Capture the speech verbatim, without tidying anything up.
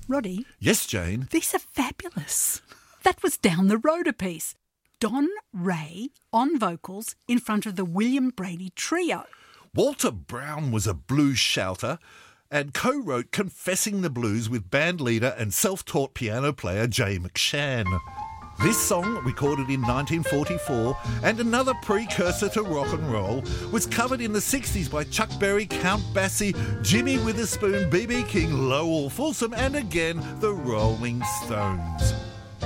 Roddy? Yes, Jane? These are fabulous. That was Down the Road a piece. Don Ray on vocals in front of the William Brady Trio. Walter Brown was a blues shouter and co-wrote Confessing the Blues with band leader and self-taught piano player Jay McShann. This song, recorded in nineteen forty-four, and another precursor to rock and roll, was covered in the sixties by Chuck Berry, Count Basie, Jimmy Witherspoon, B B King, Lowell Fulsom, and again the Rolling Stones.